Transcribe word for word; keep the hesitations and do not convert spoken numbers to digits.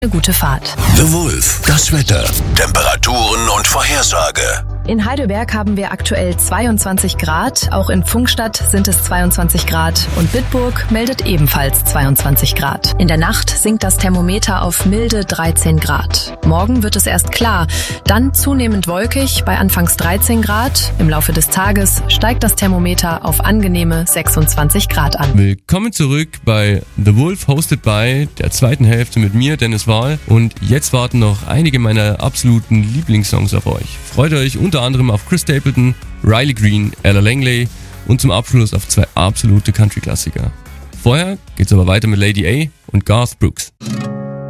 Eine gute Fahrt. The Wolf, das Wetter, Temperaturen und Vorhersage. In Heidelberg haben wir aktuell zweiundzwanzig Grad, auch in Pfungstadt sind es zweiundzwanzig Grad und Bitburg meldet ebenfalls zweiundzwanzig Grad. In der Nacht sinkt das Thermometer auf milde dreizehn Grad. Morgen wird es erst klar, dann zunehmend wolkig bei anfangs dreizehn Grad. Im Laufe des Tages steigt das Thermometer auf angenehme sechsundzwanzig Grad an. Willkommen zurück bei The Wolf, hosted by der zweiten Hälfte mit mir, Dennis Wahl. Und jetzt warten noch einige meiner absoluten Lieblingssongs auf euch. Freut euch unter anderem auf Chris Stapleton, Riley Green, Ella Langley und zum Abschluss auf zwei absolute Country-Klassiker. Vorher geht's aber weiter mit Lady A und Garth Brooks.